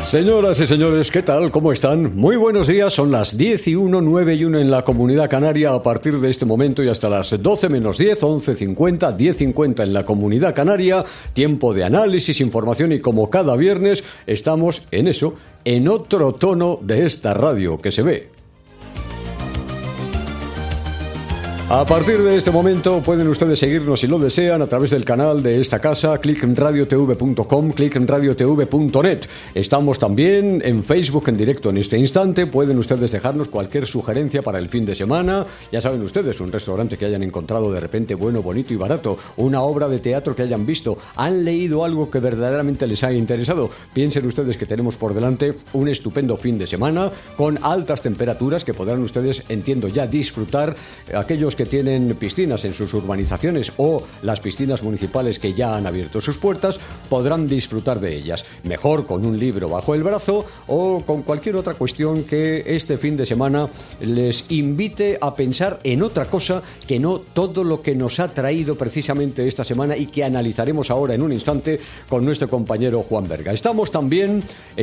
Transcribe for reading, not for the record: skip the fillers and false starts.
Señoras y señores, ¿qué tal? ¿Cómo están? Muy buenos días, son las 10:01, 9:01 en la Comunidad Canaria. A partir de este momento y hasta las 12 menos 10, 11:50, 10:50 en la Comunidad Canaria. Tiempo de análisis, información y como cada viernes estamos en eso, en otro tono de esta radio que se ve. A partir de este momento pueden ustedes seguirnos si lo desean a través del canal de esta casa, clickenradiotv.com, clickenradiotv.net. Estamos también en Facebook en directo en este instante. Pueden ustedes dejarnos cualquier sugerencia para el fin de semana. Ya saben ustedes, un restaurante que hayan encontrado de repente bueno, bonito y barato, una obra de teatro que hayan visto, han leído algo que verdaderamente les haya interesado. Piensen ustedes que tenemos por delante un estupendo fin de semana con altas temperaturas que podrán ustedes, entiendo ya, disfrutar. Aquellos que tienen piscinas en sus urbanizaciones o las piscinas municipales que ya han abierto sus puertas podrán disfrutar de ellas, mejor con un libro bajo el brazo o con cualquier otra cuestión que este fin de semana les invite a pensar en otra cosa que no todo lo que nos ha traído precisamente esta semana y que analizaremos ahora en un instante con nuestro compañero Juan Berga. Estamos también